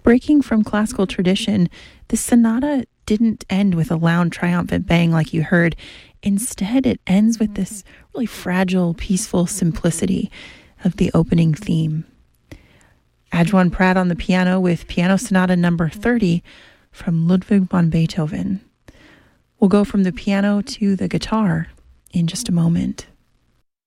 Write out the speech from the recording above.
Breaking from classical tradition, the sonata didn't end with a loud, triumphant bang like you heard. Instead, it ends with this really fragile, peaceful simplicity of the opening theme. Adjuan Pratt on the piano with Piano Sonata number 30 from Ludwig van Beethoven. We'll go from the piano to the guitar in just a moment.